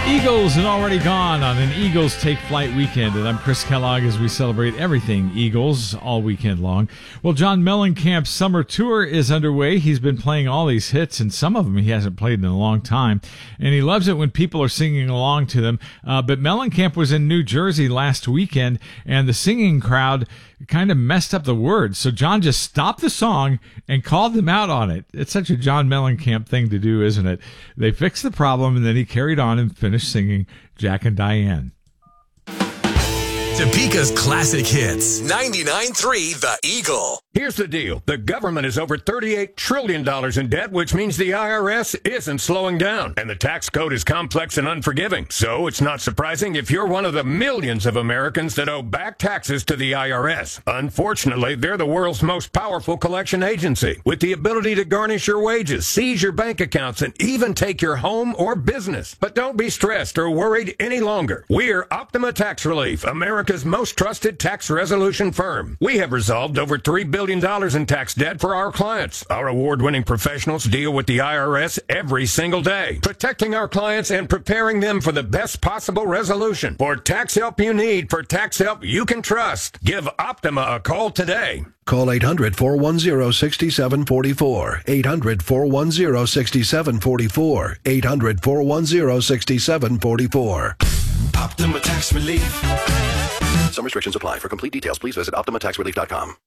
Eagles and Already Gone on an Eagles Take Flight weekend. And I'm Chris Kellogg as we celebrate everything Eagles all weekend long. Well, John Mellencamp's summer tour is underway. He's been playing all these hits, and some of them he hasn't played in a long time. And he loves it when people are singing along to them. But Mellencamp was in New Jersey last weekend, and the singing crowd kind of messed up the words. So John just stopped the song and called them out on it. It's such a John Mellencamp thing to do, isn't it? They fixed the problem, and then he carried on and finished singing Jack and Diane. Topeka's classic hits. 99.3 The Eagle. Here's the deal. The government is over $38 trillion in debt, which means the IRS isn't slowing down. And the tax code is complex and unforgiving. So it's not surprising if you're one of the millions of Americans that owe back taxes to the IRS. Unfortunately, they're the world's most powerful collection agency, with the ability to garnish your wages, seize your bank accounts, and even take your home or business. But don't be stressed or worried any longer. We're Optima Tax Relief, America's most trusted tax resolution firm. We have resolved over $3 billion in tax debt for our clients. Our award-winning professionals deal with the IRS every single day, protecting our clients and preparing them for the best possible resolution. For tax help you need, for tax help you can trust, give Optima a call today. Call 800-410-6744. 800-410-6744. 800-410-6744. Optima Tax Relief. Some restrictions apply. For complete details, please visit OptimaTaxRelief.com.